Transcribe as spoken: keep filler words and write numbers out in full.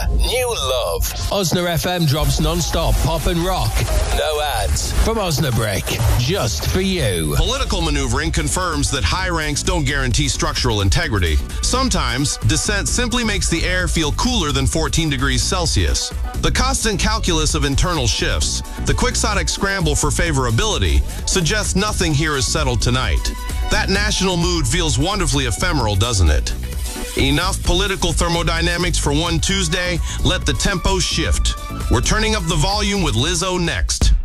new love. Osna F M drops non-stop pop and rock. No ads. From Osnabrick. Just for you. Political maneuvering confirms that high ranks don't guarantee structural integrity. Sometimes, dissent simply makes the air feel cooler than fourteen degrees Celsius. The constant calculus of internal shifts, the quixotic scramble for favorability, suggests nothing here is settled tonight. That national mood feels wonderfully ephemeral, doesn't it? Enough political thermodynamics for one Tuesday. Let the tempo shift. We're turning up the volume with Lizzo next.